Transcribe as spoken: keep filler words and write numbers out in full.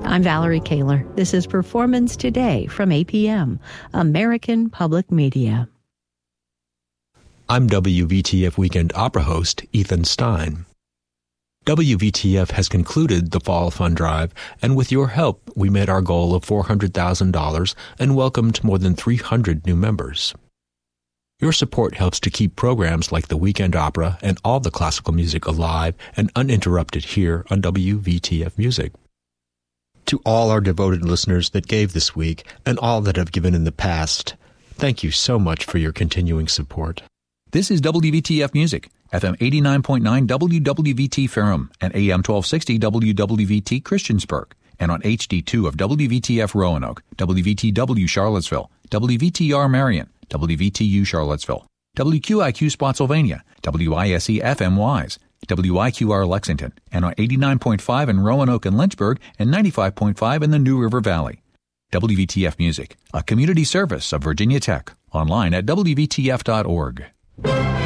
I'm Valerie Kaler. This is Performance Today from A P M, American Public Media. I'm W V T F Weekend Opera host Ethan Stein. W V T F has concluded the Fall Fund Drive, and with your help, we met our goal of four hundred thousand dollars and welcomed more than three hundred new members. Your support helps to keep programs like the Weekend Opera and all the classical music alive and uninterrupted here on W V T F Music. To all our devoted listeners that gave this week and all that have given in the past, thank you so much for your continuing support. This is W V T F Music, F M eighty-nine point nine W W V T Ferrum and A M twelve sixty W W V T Christiansburg, and on H D two of W V T F Roanoke, W V T W Charlottesville, W V T R Marion, W V T U Charlottesville, W Q I Q Spotsylvania, W I S E F M Wise, W I Q R Lexington, and on eighty-nine point five in Roanoke and Lynchburg, and ninety-five point five in the New River Valley. W V T F Music, a community service of Virginia Tech, online at W V T F dot org.